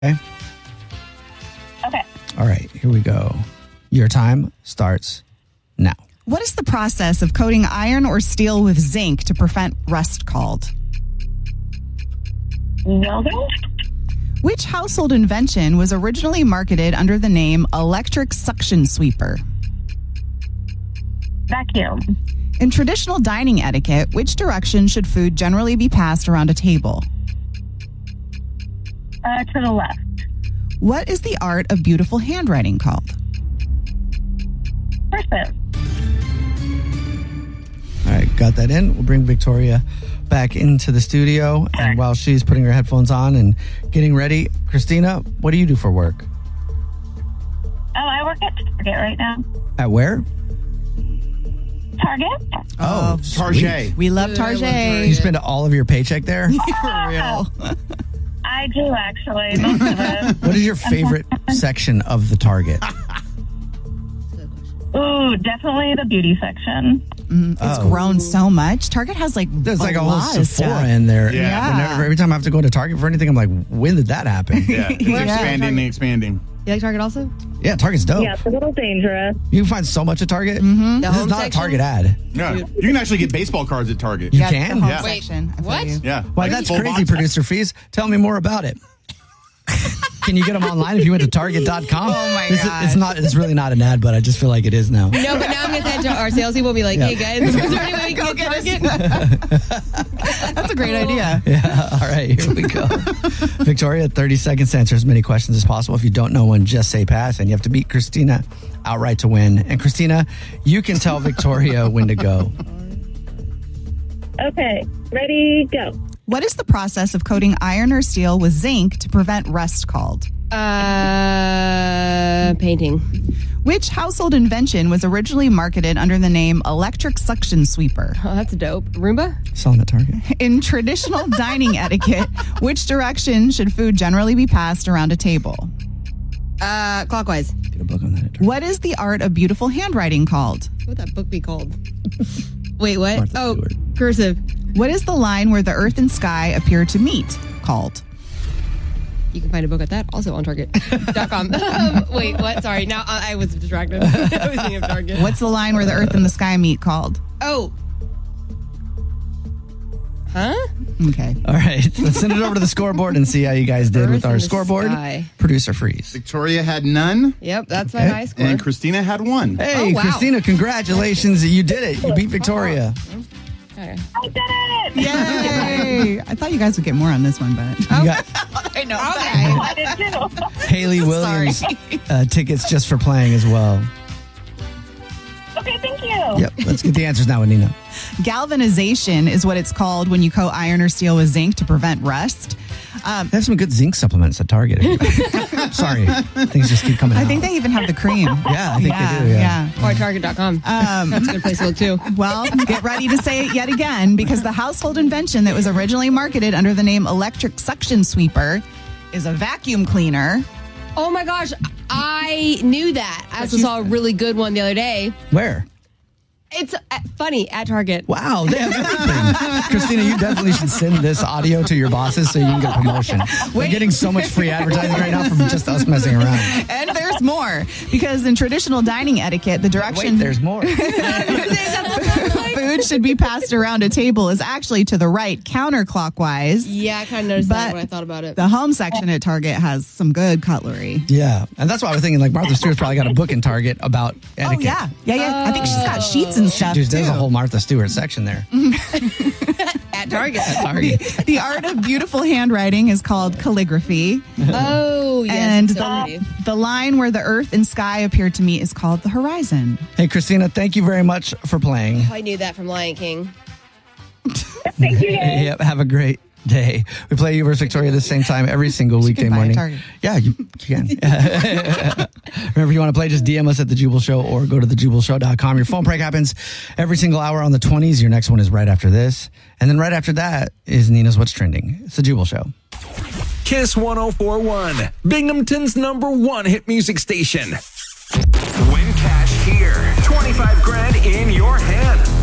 Okay. Okay. All right, here we go. Your time starts now. What is the process of coating iron or steel with zinc to prevent rust called? Welding? Which household invention was originally marketed under the name electric suction sweeper? Vacuum. In traditional dining etiquette, which direction should food generally be passed around a table? To the left. What is the art of beautiful handwriting called? Cursive. All right, got that in. We'll bring Victoria back into the studio. And while she's putting her headphones on and getting ready, Christina, what do you do for work? Oh, I work at Target right now. At where? Target? Oh, Target. We love Target. You spend all of your paycheck there? For real. I do, actually. Most of it. What is your favorite section of the Target? Ooh, definitely the beauty section. It's grown so much. Target has There's like a whole lot of Sephora stuff. in there. Yeah. Whenever, every time I have to go to Target for anything, I'm like, when did that happen? Yeah, it's expanding and expanding. You like Target also? Yeah, Target's dope. Yeah, it's a little dangerous. You can find so much at Target. The This home is not section? a Target ad. Yeah, you can actually get baseball cards at Target. You Yeah, can? the home Yeah. section. I feel What? you. Yeah. Why, like that's full crazy, box. producer Fees. Tell me more about it. Can you get them online if you went to Target.com? Oh, my gosh. It's really not an ad, but I just feel like it is now. No, but now I'm going to send to our sales people. Be like, Yeah. hey guys, is there any way we can get Target? That's a great idea. Yeah, all right, here we go. Victoria, 30 seconds to answer as many questions as possible. If you don't know one, just say pass, and you have to beat Christina outright to win. And Christina, you can tell Victoria when to go. Okay, ready, go. What is the process of coating iron or steel with zinc to prevent rust called? Painting. Which household invention was originally marketed under the name electric suction sweeper? Oh, that's dope. Roomba? Selling at Target. In traditional dining etiquette, which direction should food generally be passed around a table? Clockwise. Get a book on that at Target. What is the art of beautiful handwriting called? What would that book be called? Wait, what? Martha Oh, Stewart. cursive. What is the line where the earth and sky appear to meet called? You can find a book at that, also on Target.com. Wait, what? Sorry. Now I was distracted. I was thinking of Target. What's the line where the earth and the sky meet called? Oh. Huh? Okay. All right, let's send it over to the scoreboard and see how you guys did Earth with our and the scoreboard. sky. Producer Freeze. Victoria had none, Yep, that's my Okay. high score. and Christina had one. Hey, Oh, wow. Christina, congratulations. You did it. You beat Victoria. Okay. I did it! Yay! I thought you guys would get more on this one, but You got I know. I did too. Haley Williams tickets just for playing as well. Okay, thank you. Yep, let's get the answers now, Anina. Galvanization is what it's called when you coat iron or steel with zinc to prevent rust. They have some good zinc supplements at Target. Sorry, things just keep coming out. I think they even have the cream. Yeah, I think they do. Yeah. Or at Target.com. That's a good place to look too. Well, get ready to say it yet again because the household invention that was originally marketed under the name electric suction sweeper is a vacuum cleaner. Oh my gosh, I knew that. I also saw a really good one the other day. Where? It's funny at Target. Wow, they have everything. Christina, you definitely should send this audio to your bosses so you can get a promotion. We're getting so much free advertising right now from just us messing around. And there's more because in traditional dining etiquette, the direction Wait, there's more. food should be passed around a table is actually to the right, counterclockwise. Yeah, I kind of noticed But that when I thought about it. The home section at Target has some good cutlery. Yeah, and that's why I was thinking like Martha Stewart's probably got a book in Target about etiquette. Oh, yeah. I think she's got sheets and stuff, There's a too. whole Martha Stewart section there. At Target. Target. The art of beautiful handwriting is called calligraphy. Oh, yes. And it's so pretty. the line where the earth and sky appear to meet is called the horizon. Hey, Christina, thank you very much for playing. I knew that from Lion King. Thank you, guys. Yep, have a great day. We play you versus Victoria at the same time every single weekday buy a morning. Target. Yeah, you can. Remember, if you want to play, just DM us at The Jubal Show or go to thejubalshow.com. Your phone prank happens every single hour on the 20s. Your next one is right after this. And then right after that is Nina's What's Trending. It's The Jubal Show. Kiss 104.1, Binghamton's #1 hit music station. Win cash here. 25 grand in your hand.